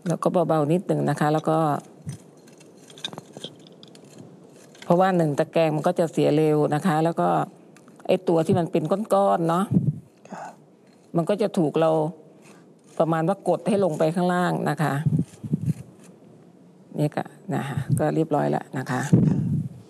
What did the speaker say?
แล้วก็เบาๆนิดหนึ่งนะคะแล้วก็เพราะว่า1ตะแกรงมันก็จะเสียเร็วนะคะแล้วก็ไอ้ตัวที่มันเป็นก้อนๆเนาะมันก็จะถูกเราประมาณว่ากดให้ลงไปข้างล่างนะคะนี่ก็นะคะก็เรียบร้อยแล้วนะคะ